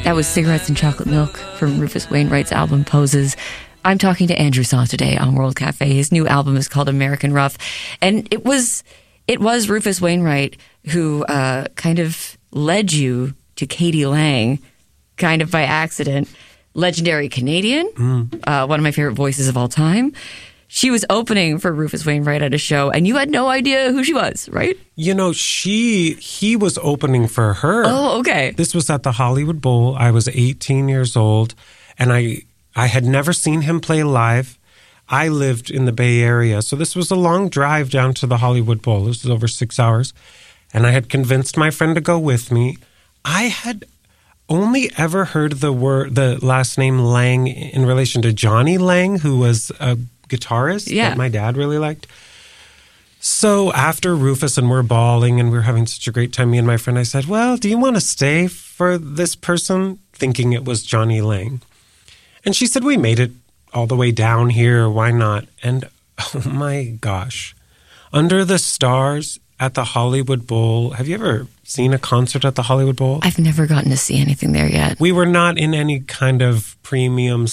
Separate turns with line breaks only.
That was Cigarettes and Chocolate Milk from Rufus Wainwright's album Poses. I'm talking to Andrew Saw today on World Cafe. His new album is called American Rough. And it was Rufus Wainwright who kind of led you to Katie Lang, kind of by accident. Legendary Canadian, one of my favorite voices of all time. She was opening for Rufus Wainwright at a show, and you had no idea who she was, right?
You know, he was opening for her.
Oh, okay.
This was at the Hollywood Bowl. I was 18 years old, and I had never seen him play live. I lived in the Bay Area, so this was a long drive down to the Hollywood Bowl. This was over 6 hours, and I had convinced my friend to go with me. I had only ever heard the last name Lang in relation to Johnny Lang, who was a guitarist that my dad really liked. So after Rufus and we're bawling and we're having such a great time, me and my friend, I said, well, do you want to stay for this person? Thinking it was Johnny Lang. And she said, we made it all the way down here. Why not? And oh my gosh, Under the Stars at the Hollywood Bowl. Have you ever seen a concert at the Hollywood Bowl?
I've never gotten to see anything there yet.
We were not in any kind of premium